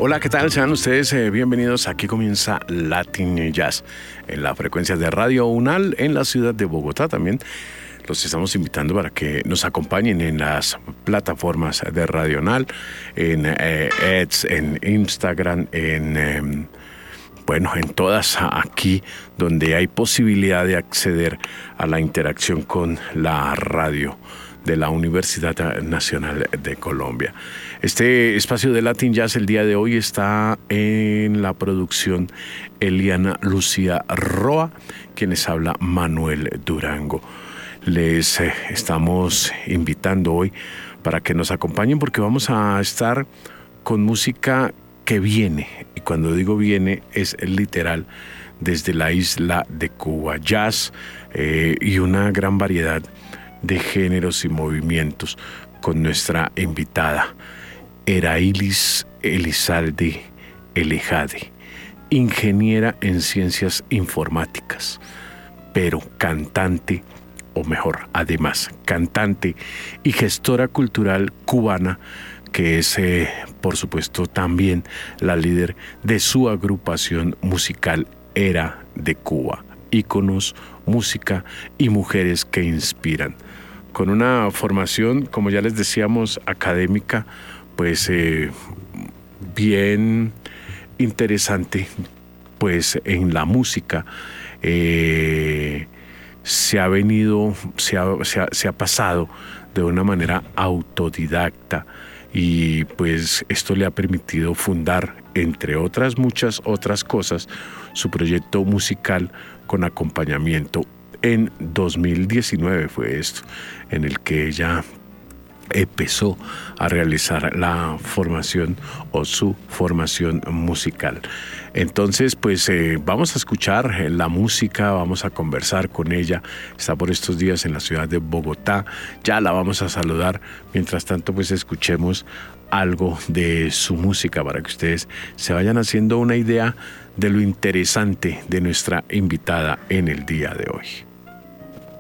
Hola, ¿qué tal? Sean ustedes bienvenidos. Aquí comienza Latin Jazz en la frecuencia de Radio UNAL en la ciudad de Bogotá también. Los estamos invitando para que nos acompañen en las plataformas de Radio UNAL, en X, en Instagram, en todas aquí donde hay posibilidad de acceder a la interacción con la radio de la Universidad Nacional de Colombia. Este espacio de Latin Jazz el día de hoy está en la producción Eliana Lucía Roa, quienes habla Manuel Durango. Les estamos invitando hoy para que nos acompañen porque vamos a estar con música que viene, y cuando digo viene es literal, desde la isla de Cuba, jazz y una gran variedad de géneros y movimientos con nuestra invitada Erailis Elizalde Elejade, ingeniera en ciencias informáticas, pero cantante, o mejor, además, cantante y gestora cultural cubana, que es, por supuesto, también la líder de su agrupación musical Era de Cuba, íconos, música y mujeres que inspiran. Con una formación, como ya les decíamos, académica, pues bien interesante, pues en la música se ha pasado de una manera autodidacta, y pues esto le ha permitido fundar, entre otras muchas otras cosas, su proyecto musical con acompañamiento. En 2019 fue esto, en el que ella empezó a realizar la formación o su formación musical. Entonces, pues vamos a escuchar la música, vamos a conversar con ella. Está por estos días en la ciudad de Bogotá. Ya la vamos a saludar. Mientras tanto, pues escuchemos algo de su música para que ustedes se vayan haciendo una idea de lo interesante de nuestra invitada en el día de hoy.